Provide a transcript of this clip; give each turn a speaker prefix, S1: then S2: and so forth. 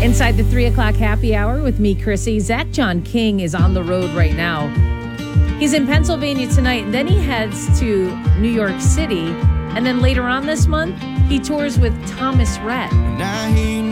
S1: Inside the 3 o'clock happy hour with me, Chrissy. Zach John King is on the road right now. He's in Pennsylvania tonight, and then he heads to New York City. And then later on this month, he tours with Thomas Rhett.